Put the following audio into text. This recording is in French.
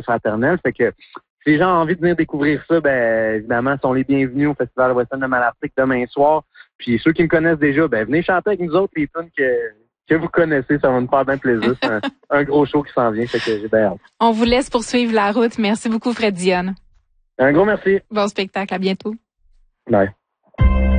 fraternelle. Fait que si les gens ont envie de venir découvrir ça, ben évidemment, sont les bienvenus au Festival Western de Malartic demain soir. Puis ceux qui me connaissent déjà, ben venez chanter avec nous autres les tunes que vous connaissez. Ça va nous faire bien plaisir. C'est un gros show qui s'en vient. Fait que j'ai bien hâte. On vous laisse poursuivre la route. Merci beaucoup, Fred Dionne. Un gros merci. Bon spectacle. À bientôt. Bye.